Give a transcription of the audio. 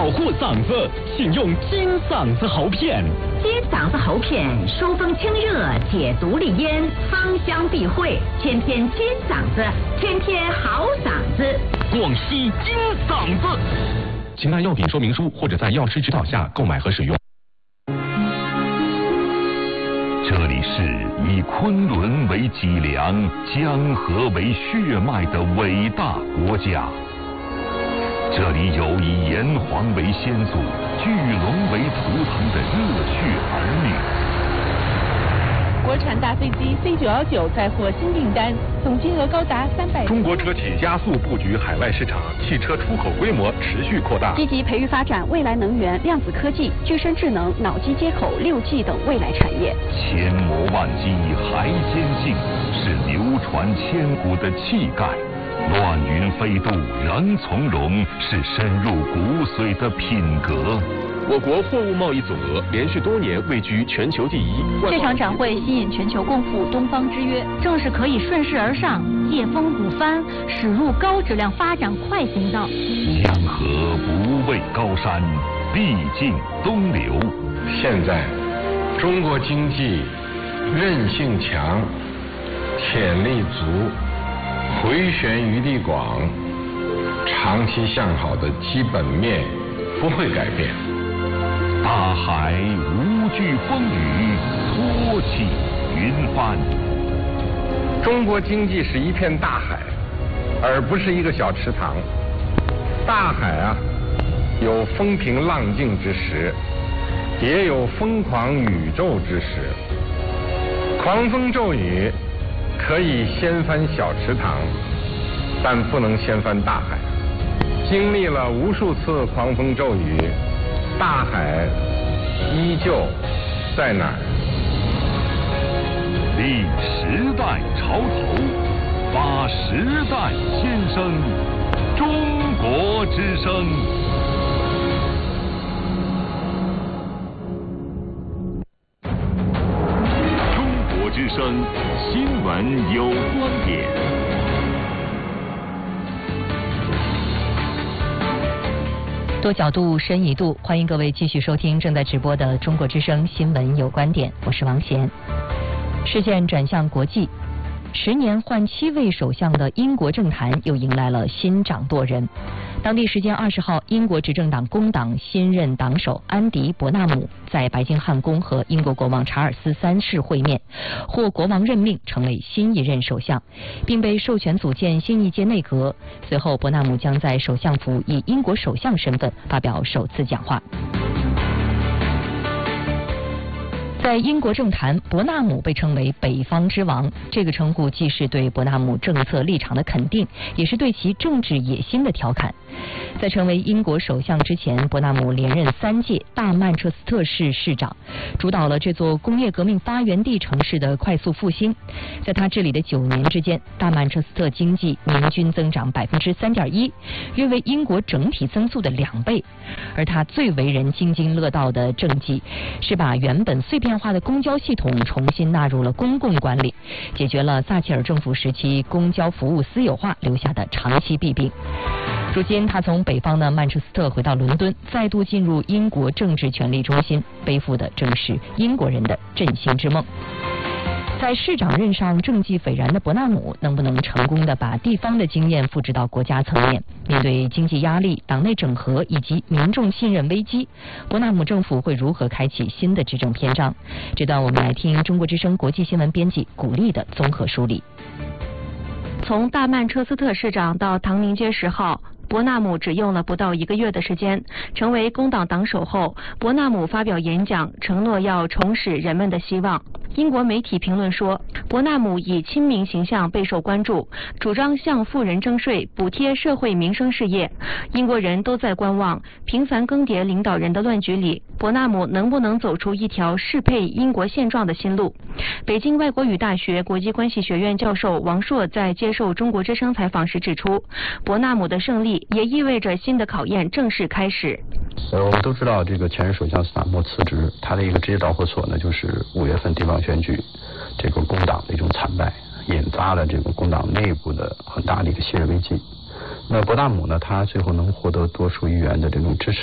保护嗓子，请用金嗓子喉片。 金嗓子喉片疏风清热，解毒利咽，芳香避秽，天天金嗓子，天天好嗓子。 广西金嗓子，请按药品说明书或者在药师指导下购买和使用。 这里是以昆仑为脊梁、江河为血脉的伟大国家。这里有以炎黄为先祖、巨龙为图腾的热血儿女。 国产大飞机 C919 再获新订单，总金额高达300。 中国车企加速布局海外市场，汽车出口规模持续扩大。 积极培育发展未来能源、量子科技、具身智能、脑机接口、6G 等未来产业。 千磨万击还坚劲，是流传千古的气概。乱云飞渡仍从容，是深入骨髓的品格。 我国货物贸易总额连续多年位居全球第一。 这场展会吸引全球共赴东方之约， 正是可以顺势而上，借风鼓帆，驶入高质量发展快行道。 江河不畏高山，必尽东流。 现在，中国经济韧性强，潜力足，回旋余地广，长期向好的基本面不会改变。 大海无惧风雨，托起云帆。 中国经济是一片大海，而不是一个小池塘。大海啊，有风平浪静之时，也有疯狂宇宙之时。狂风骤雨可以掀翻小池塘，但不能掀翻大海。经历了无数次狂风骤雨，大海依旧在哪儿？ 立时代潮头，发时代先声，中国之声。中国之声，新闻有观点。 多角度，深一度，欢迎各位继续收听正在直播的中国之声新闻有观点，我是王贤。视线转向国际，10年换7位首相的英国政坛又迎来了新掌舵人。当地时间20号，英国执政党工党新任党首安迪·伯纳姆在白金汉宫和英国国王查尔斯3世会面，获国王任命成为新一任首相，并被授权组建新一届内阁。随后，伯纳姆将在首相府以英国首相身份发表首次讲话。在英国政坛，伯纳姆被称为北方之王，这个称呼既是对伯纳姆政策立场的肯定，也是对其政治野心的调侃。在成为英国首相之前，伯纳姆连任3届大曼彻斯特市市长，主导了这座工业革命发源地城市的快速复兴。在他治理的9年之间，大曼彻斯特经济年均增长3.1%，约为英国整体增速的2倍。而他最为人津津乐道的政绩，是把原本碎片化的公交系统重新纳入了公共管理，解决了撒切尔政府时期公交服务私有化留下的长期弊病。如今他从北方的曼彻斯特回到伦敦，再度进入英国政治权力中心，背负的正是英国人的振兴之梦。在市长任上政绩斐然的伯纳姆，能不能成功地把地方的经验复制到国家层面？面对经济压力、党内整合以及民众信任危机，伯纳姆政府会如何开启新的执政篇章？这段我们来听中国之声国际新闻编辑古丽的综合梳理。 从大曼彻斯特市长到唐宁街10号，伯纳姆只用了不到1个月的时间。成为工党党首后，伯纳姆发表演讲，承诺要重拾人们的希望。英国媒体评论说，伯纳姆以亲民形象备受关注，主张向富人征税，补贴社会民生事业。英国人都在观望，频繁更迭领导人的乱局里，伯纳姆能不能走出一条适配英国现状的新路？北京外国语大学国际关系学院教授王硕在接受中国之声采访时指出，伯纳姆的胜利也意味着新的考验正式开始。 我们都知道，这个前任首相斯坦默辞职，他的一个直接导火索呢，就是5月份地方选举，这个工党的一种惨败，引发了这个工党内部的很大的一个信任危机。那伯纳姆呢，他最后能获得多数议员的这种支持，